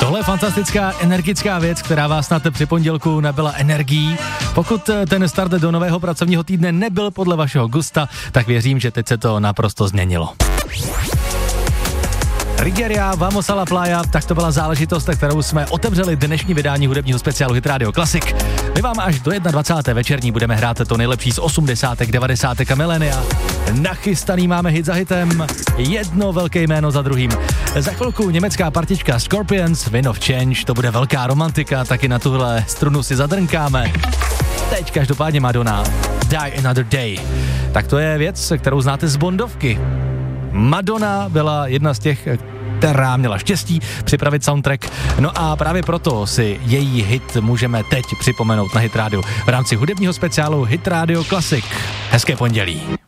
Tohle je fantastická, energická věc, která vás snad při pondělku nabyla energií. Pokud ten start do nového pracovního týdne nebyl podle vašeho gusta, tak věřím, že teď se to naprosto změnilo. Rigeria, Vamos a la playa, tak to byla záležitost, kterou jsme otevřeli dnešní vydání hudebního speciálu Hit Radio Classic. My vám až do 21. večerní budeme hrát to nejlepší z 80., 90. a milénia. Nachystaný máme hit za hitem, jedno velké jméno za druhým. Za chvilku německá partička Scorpions, Wind of Change, to bude velká romantika, taky na tuhle strunu si zadrnkáme. Teď každopádně Madonna, Die Another Day. Tak to je věc, kterou znáte z Bondovky. Madonna byla jedna z těch, která měla štěstí připravit soundtrack. No a právě proto si její hit můžeme teď připomenout na Hit Radio v rámci hudebního speciálu Hit Radio Classic. Hezké pondělí.